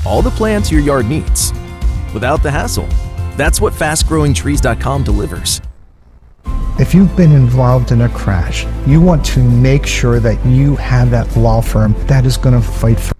all the plants your yard needs without the hassle. That's what FastGrowingTrees.com delivers. If you've been involved in a crash, you want to make sure that you have that law firm that is going to fight for